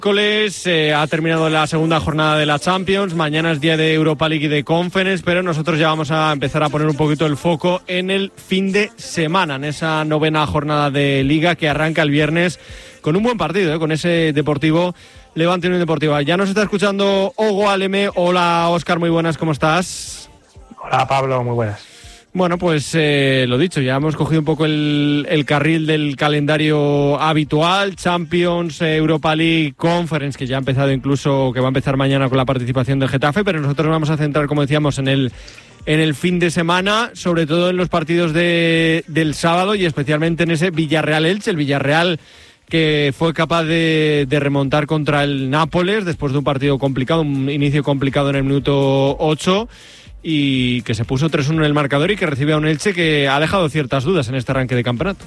Miércoles ha terminado la segunda jornada de la Champions, mañana es día de Europa League y de Conference, pero nosotros ya vamos a empezar a poner un poquito el foco en el fin de semana, en esa novena jornada de Liga que arranca el viernes con un buen partido, con ese Deportivo Levante Unión Deportiva. Ya nos está escuchando Hugo Aleme. Hola Óscar, muy buenas, ¿cómo estás? Hola Pablo, muy buenas. Bueno, pues lo dicho, ya hemos cogido un poco el carril del calendario habitual, Champions, Europa League, Conference, que ya ha empezado incluso, que va a empezar mañana con la participación del Getafe, pero nosotros nos vamos a centrar, como decíamos, en el fin de semana, sobre todo en los partidos del sábado y especialmente en ese Villarreal-Elche, el Villarreal que fue capaz de remontar contra el Nápoles después de un partido complicado, un inicio complicado en el minuto 8, y que se puso 3-1 en el marcador y que recibe a un Elche que ha dejado ciertas dudas en este arranque de campeonato.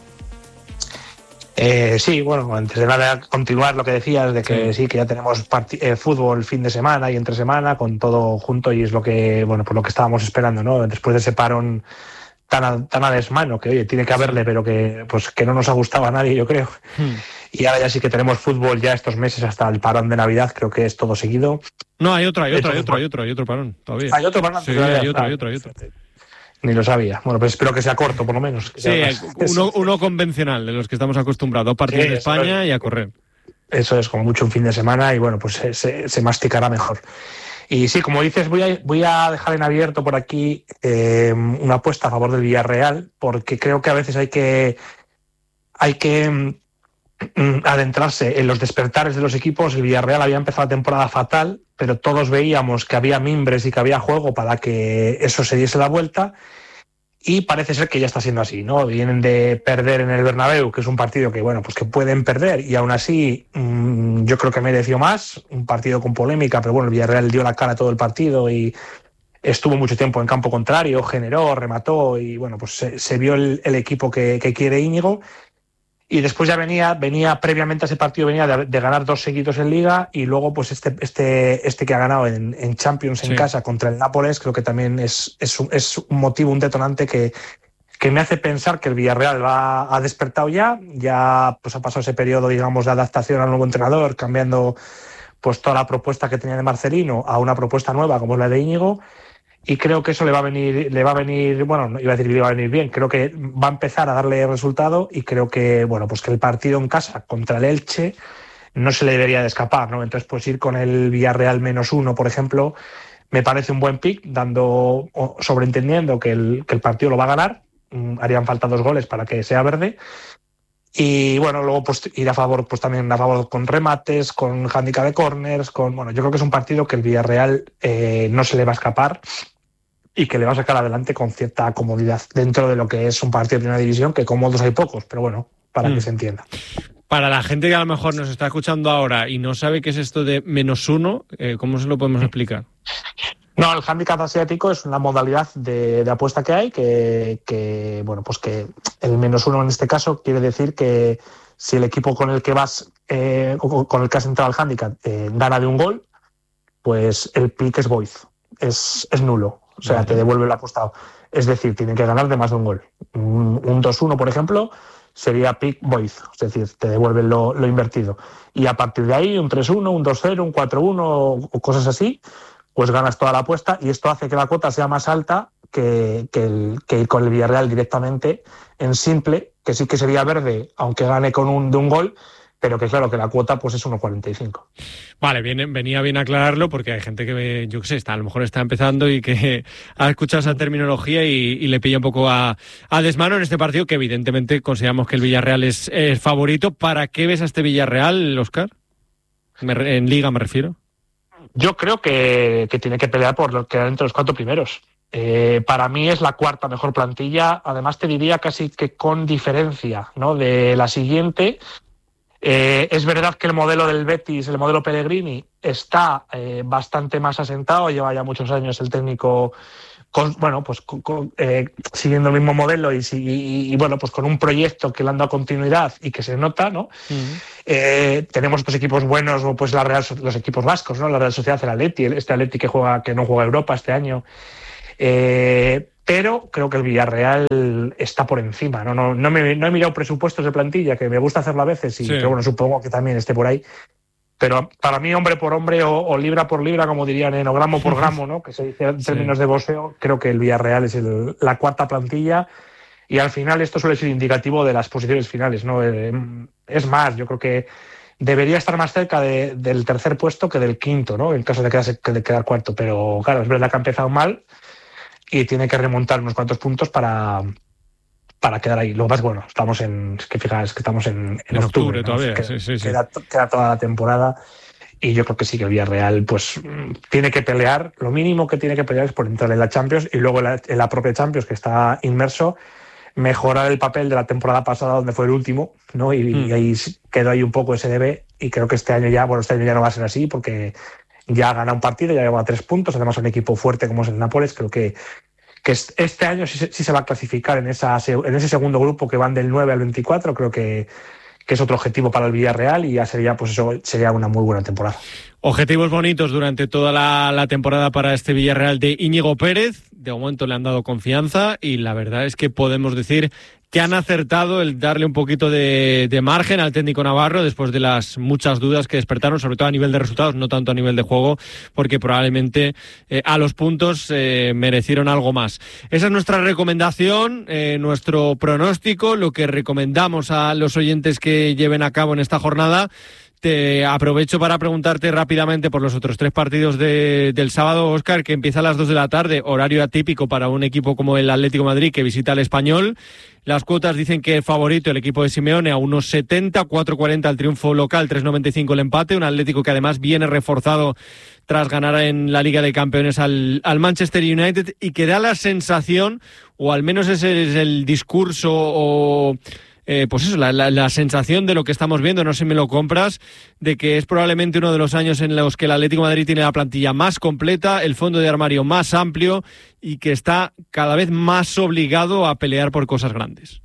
Sí, bueno, antes de nada continuar lo que decías de que sí que ya tenemos fútbol fin de semana y entre semana con todo junto, y es lo que, bueno, por lo que estábamos esperando, ¿no? Después de ese parón tan a desmano, que oye, tiene que haberle, pero que no nos ha gustado a nadie, yo creo. Y ahora ya sí que tenemos fútbol ya estos meses hasta el parón de Navidad, creo que es todo seguido. No, hay otro parón todavía. ¿Hay otro parón? Sí, hay otro. Ni lo sabía. Bueno, pues espero que sea corto, por lo menos. Sí, uno convencional, de los que estamos acostumbrados, 2 partidos de España y a correr. Eso es, como mucho un fin de semana, y bueno, pues se masticará mejor. Y sí, como dices, voy a dejar en abierto por aquí una apuesta a favor del Villarreal, porque creo que a veces hay que adentrarse en los despertares de los equipos. El Villarreal había empezado la temporada fatal, pero todos veíamos que había mimbres y que había juego para que eso se diese la vuelta, y parece ser que ya está siendo así, ¿no? Vienen de perder en el Bernabéu, que es un partido que, bueno, pues que pueden perder, y aún así yo creo que mereció más, un partido con polémica, pero bueno, el Villarreal dio la cara todo el partido y estuvo mucho tiempo en campo contrario, generó, remató, y bueno, pues se vio el equipo que quiere Íñigo. Y después ya venía previamente a ese partido, venía de ganar 2 seguidos en Liga, y luego pues este que ha ganado en Champions en casa contra el Nápoles, creo que también es un motivo, un detonante que me hace pensar que el Villarreal ha despertado ya pues ha pasado ese periodo, digamos, de adaptación al nuevo entrenador, cambiando pues toda la propuesta que tenía de Marcelino a una propuesta nueva como es la de Íñigo. Y creo que eso le va a venir, bueno, no iba a decir que le va a venir bien, creo que va a empezar a darle resultado, y creo que, bueno, pues que el partido en casa contra el Elche no se le debería de escapar, ¿no? Entonces, pues ir con el Villarreal -1, por ejemplo, me parece un buen pick, sobreentendiendo que el partido lo va a ganar. Harían falta 2 goles para que sea verde. Y bueno, luego pues ir a favor, pues también a favor con remates, con handicap de corners, bueno, yo creo que es un partido que el Villarreal no se le va a escapar, y que le va a sacar adelante con cierta comodidad dentro de lo que es un partido de primera división, que cómodos hay pocos, pero bueno, para que se entienda. Para la gente que a lo mejor nos está escuchando ahora y no sabe qué es esto de -1, ¿cómo se lo podemos explicar? No, el handicap asiático es una modalidad de apuesta que hay, que bueno, pues que el -1 en este caso quiere decir que si el equipo con el que vas, con el que has entrado al handicap, gana de 1 gol, pues el pick es void, es nulo. O sea, te devuelve el apostado. Es decir, tiene que ganar de más de 1 gol. Un 2-1, por ejemplo, sería pick void. Es decir, te devuelven lo invertido. Y a partir de ahí, un 3-1, un 2-0, un 4-1 o cosas así, pues ganas toda la apuesta, y esto hace que la cuota sea más alta que ir con el Villarreal directamente en simple, que sí que sería verde, aunque gane de un gol, pero que claro, que la cuota pues es 1,45. Vale, venía bien aclararlo, porque hay gente que, yo qué sé, a lo mejor está empezando y que ha escuchado esa terminología y le pilla un poco a desmano en este partido, que evidentemente consideramos que el Villarreal es favorito. ¿Para qué ves a este Villarreal, Óscar? En Liga me refiero. Yo creo que tiene que pelear por quedar entre los 4 primeros. Para mí es la 4ª mejor plantilla, además te diría casi que con diferencia, ¿no?, de la siguiente. Es verdad que el modelo del Betis, el modelo Pellegrini, está bastante más asentado, lleva ya muchos años el técnico siguiendo el mismo modelo y bueno, pues con un proyecto que le han dado continuidad y que se nota, ¿no? Tenemos pues equipos buenos, pues los equipos vascos, ¿no? La Real Sociedad, el Atleti, este Atleti que no juega Europa este año. Pero creo que el Villarreal está por encima. No he mirado presupuestos de plantilla, que me gusta hacerlo a veces, pero bueno, supongo que también esté por ahí. Pero para mí, hombre por hombre o libra por libra, como dirían, o gramo por gramo, ¿no? Que se dice en términos de boxeo, creo que el Villarreal es la cuarta plantilla y al final esto suele ser indicativo de las posiciones finales, ¿no? Es más, yo creo que debería estar más cerca del tercer puesto que del quinto, ¿no? En caso de quedar cuarto, pero claro, es verdad que ha empezado mal y tiene que remontar unos cuantos puntos para quedar ahí. Lo más bueno, estamos en octubre, ¿no? todavía. Sí. Queda toda la temporada y yo creo que sí que el Villarreal pues tiene que pelear. Lo mínimo que tiene que pelear es por entrar en la Champions y luego en la propia Champions, que está inmerso, mejorar el papel de la temporada pasada donde fue el último, ¿no? Y ahí quedó ahí un poco ese debe y creo que este año ya no va a ser así porque ya ha ganado un partido, ya lleva 3 puntos, además un equipo fuerte como es el Nápoles. Creo que este año sí se va a clasificar en ese segundo grupo que van del 9 al 24, creo que es otro objetivo para el Villarreal y ya sería una muy buena temporada. Objetivos bonitos durante toda la temporada para este Villarreal de Íñigo Pérez. De momento le han dado confianza y la verdad es que podemos decir que han acertado el darle un poquito de margen al técnico navarro después de las muchas dudas que despertaron, sobre todo a nivel de resultados, no tanto a nivel de juego, porque probablemente a los puntos merecieron algo más. Esa es nuestra recomendación, nuestro pronóstico, lo que recomendamos a los oyentes que lleven a cabo en esta jornada. Te aprovecho para preguntarte rápidamente por los otros 3 partidos del sábado, Óscar, que empieza a las 2 de la tarde, horario atípico para un equipo como el Atlético de Madrid que visita al Español. Las cuotas dicen que es favorito el equipo de Simeone a unos 70, 4.40 el triunfo local, 3.95 el empate. Un Atlético que además viene reforzado tras ganar en la Liga de Campeones al Manchester United y que da la sensación, o al menos ese es el discurso o... pues eso, la sensación de lo que estamos viendo, no sé si me lo compras, de que es probablemente uno de los años en los que el Atlético de Madrid tiene la plantilla más completa, el fondo de armario más amplio y que está cada vez más obligado a pelear por cosas grandes.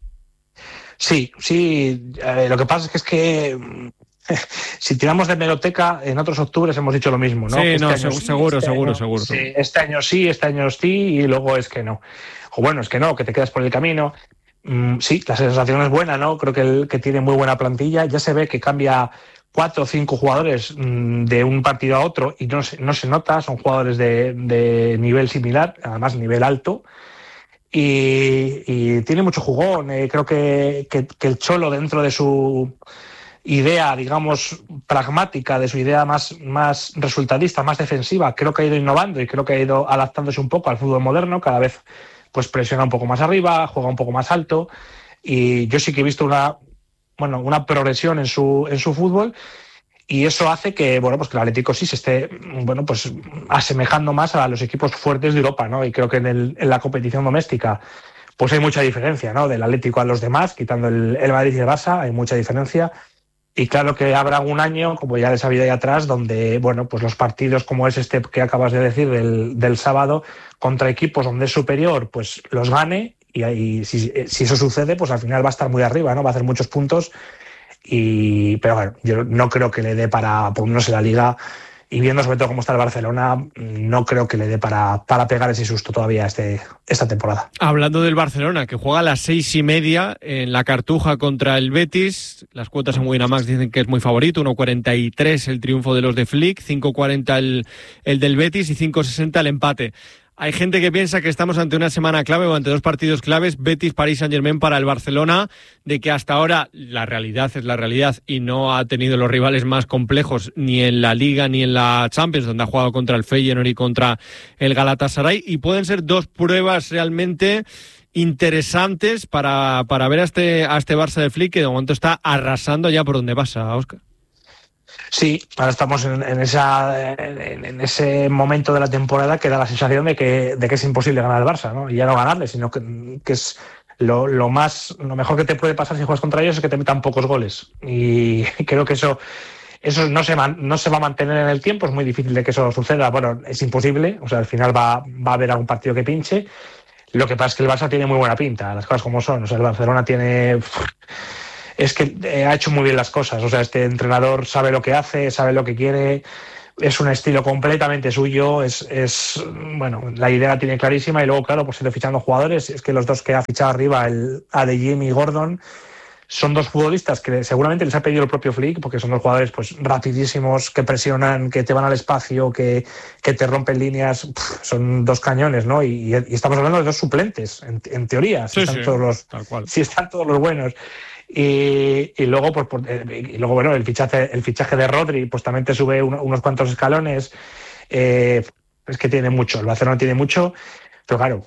Sí, lo que pasa es que si tiramos de hemeroteca, en otros octubres hemos dicho lo mismo, ¿no? Sí, seguro. Sí, este año sí, y luego es que no. O bueno, es que no, que te quedas por el camino. Sí, la sensación es buena, ¿no? Creo que tiene muy buena plantilla. Ya se ve que cambia 4 o 5 jugadores de un partido a otro y no se nota. Son jugadores de nivel similar, además nivel alto. Y tiene mucho jugón. Creo que el Cholo, dentro de su idea, digamos, pragmática, de su idea más resultadista, más defensiva, creo que ha ido innovando y creo que ha ido adaptándose un poco al fútbol moderno. Cada vez pues presiona un poco más arriba, juega un poco más alto y yo sí que he visto una progresión en su fútbol y eso hace que, pues que el Atlético sí se esté, pues asemejando más a los equipos fuertes de Europa, ¿no? Y creo que en la competición doméstica pues hay mucha diferencia, ¿no? Del Atlético a los demás, quitando el Madrid y el Barça, hay mucha diferencia. Y claro que habrá un año, como ya les ha habido ahí atrás, donde pues los partidos como es este que acabas de decir del sábado, contra equipos donde es superior, pues los gane y ahí, si eso sucede, pues al final va a estar muy arriba, ¿no? Va a hacer muchos puntos pero bueno, yo no creo que le dé para ponernos en la Liga y viendo sobre todo cómo está el Barcelona, no creo que le dé para pegar ese susto todavía esta temporada. Hablando del Barcelona, que juega a las 6:30 en la Cartuja contra el Betis, las cuotas en Winamax dicen que es muy favorito, 1.43 el triunfo de los de Flick, 5.40 el del Betis y 5.60 el empate. Hay gente que piensa que estamos ante una semana clave o ante 2 partidos claves, Betis-Paris Saint-Germain para el Barcelona, de que hasta ahora la realidad es la realidad y no ha tenido los rivales más complejos ni en la Liga ni en la Champions, donde ha jugado contra el Feyenoord y contra el Galatasaray, y pueden ser 2 pruebas realmente interesantes para ver a este Barça de Flick, que de momento está arrasando ya por donde pasa, Óscar. Sí, ahora estamos en ese momento de la temporada que da la sensación de que es imposible ganar al Barça, ¿no? Y ya no ganarle, sino que es lo mejor que te puede pasar si juegas contra ellos es que te metan pocos goles. Y creo que eso no se va a mantener en el tiempo, es muy difícil de que eso suceda. Bueno, es imposible, o sea, al final va a haber algún partido que pinche. Lo que pasa es que el Barça tiene muy buena pinta, las cosas como son. O sea, el Barcelona es que ha hecho muy bien las cosas. O sea, este entrenador sabe lo que hace, sabe lo que quiere, es un estilo completamente suyo, la idea la tiene clarísima y luego, claro, pues ir fichando jugadores. Es que los 2 que ha fichado arriba, a De Jong y Gordon, son dos futbolistas que seguramente les ha pedido el propio Flick, porque son dos jugadores pues rapidísimos, que presionan, que te van al espacio, que te rompen líneas. Son dos cañones, ¿no? Y estamos hablando de dos suplentes, en teoría, si están todos los buenos. Y luego, pues, bueno, el fichaje de Rodri, pues también te sube unos cuantos escalones. Es que tiene mucho, el Barcelona tiene mucho, pero claro,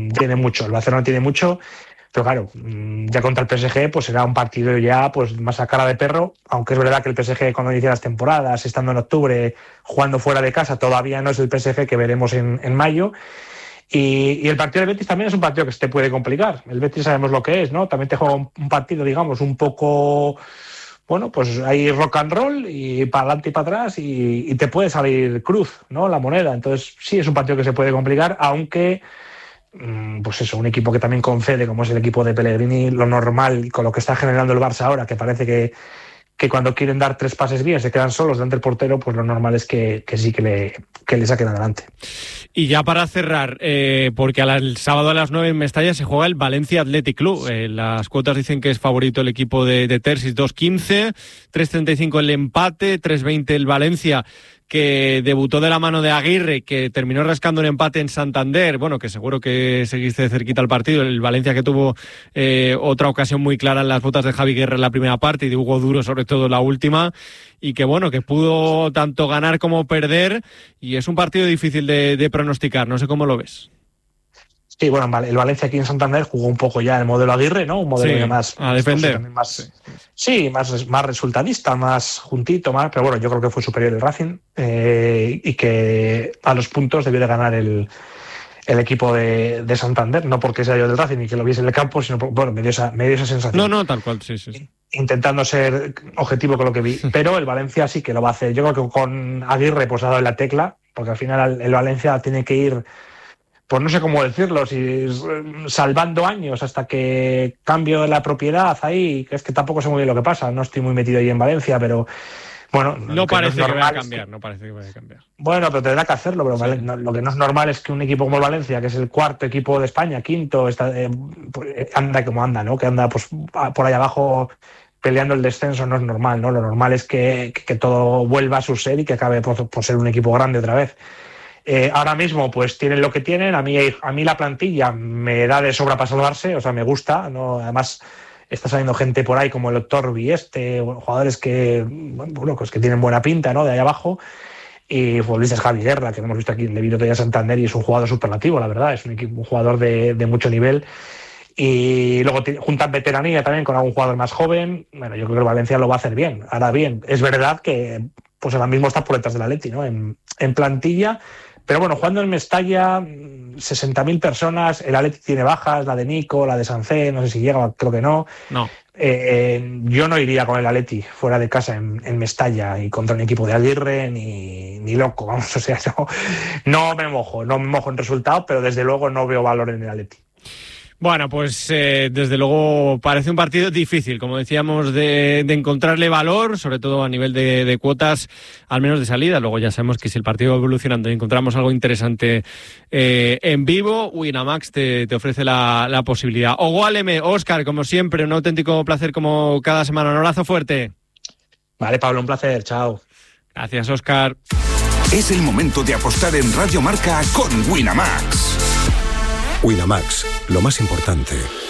Pero claro, ya contra el PSG pues será un partido ya pues más a cara de perro, aunque es verdad que el PSG cuando inicia las temporadas, estando en octubre, jugando fuera de casa, todavía no es el PSG que veremos en mayo. Y el partido del Betis también es un partido que se te puede complicar. El Betis sabemos lo que es, ¿no? También te juega un partido, digamos, un poco... Bueno, pues hay rock and roll y para adelante y para atrás y te puede salir cruz, ¿no? La moneda. Entonces sí es un partido que se puede complicar, aunque... pues eso, un equipo que también concede, como es el equipo de Pellegrini, lo normal con lo que está generando el Barça ahora, que parece que cuando quieren dar 3 pases bien se quedan solos delante del portero, pues lo normal es que sí que le saquen adelante. Y ya para cerrar, porque el sábado a las 9 en Mestalla se juega el Valencia Athletic Club. Las cuotas dicen que es favorito el equipo de Terzic, 2.15, 3.35 el empate, 3.20 el Valencia, que debutó de la mano de Aguirre, que terminó rascando un empate en Santander, bueno, que seguro que seguiste de cerquita el partido, el Valencia que tuvo otra ocasión muy clara en las botas de Javi Guerra en la primera parte y de Hugo Duro sobre todo en la última, y que bueno, que pudo tanto ganar como perder, y es un partido difícil de pronosticar, no sé cómo lo ves. Sí, bueno, el Valencia aquí en Santander jugó un poco ya el modelo Aguirre, ¿no? Un modelo más a defender. Más resultadista, más juntito, pero bueno, yo creo que fue superior el Racing y que a los puntos debió de ganar el equipo de Santander, no porque sea yo del Racing y que lo viese en el campo, sino porque, bueno, me dio esa sensación. No, tal cual, sí. Intentando ser objetivo con lo que vi, pero el Valencia sí que lo va a hacer. Yo creo que con Aguirre pues ha dado en la tecla, porque al final el Valencia tiene que ir, pues no sé cómo decirlo, si salvando años hasta que cambio la propiedad ahí, que es que tampoco sé muy bien lo que pasa, no estoy muy metido ahí en Valencia, pero bueno... No parece que vaya a cambiar. Bueno, pero tendrá que hacerlo, pero sí. Lo que no es normal es que un equipo como el Valencia, que es el cuarto equipo de España, quinto, anda como anda, ¿no? Que anda pues por ahí abajo peleando el descenso, no es normal, ¿no? Lo normal es que todo vuelva a su ser y que acabe por ser un equipo grande otra vez. Ahora mismo pues tienen lo que tienen. A mí la plantilla me da de sobra para salvarse, o sea, me gusta, ¿no? Además está saliendo gente por ahí como el Torbi, jugadores que pues que tienen buena pinta, ¿no? De ahí abajo, y futbolistas Javi Guerra, que hemos visto aquí en el Vitoria Santander, y es un jugador superlativo, la verdad, es un jugador de mucho nivel. Y luego juntan veteranía también con algún jugador más joven. Bueno, yo creo que el Valencia lo va a hacer bien. Ahora bien, es verdad que pues ahora mismo está por detrás del Atleti, ¿no? En plantilla. Pero bueno, jugando en Mestalla, 60.000 personas, el Atleti tiene bajas, la de Nico, la de Sancé, no sé si llega, creo que no. No. Yo no iría con el Atleti fuera de casa en Mestalla y contra un equipo de Aguirre ni loco, vamos, o sea, no me mojo en resultado, pero desde luego no veo valor en el Atleti. Bueno, pues desde luego parece un partido difícil, como decíamos, de encontrarle valor, sobre todo a nivel de cuotas, al menos de salida. Luego ya sabemos que si el partido va evolucionando y encontramos algo interesante en vivo, Winamax te ofrece la posibilidad. Oguáleme, Óscar, como siempre, un auténtico placer como cada semana. Un abrazo fuerte. Vale, Pablo, un placer. Chao. Gracias, Óscar. Es el momento de apostar en Radio Marca con Winamax. Winamax, lo más importante,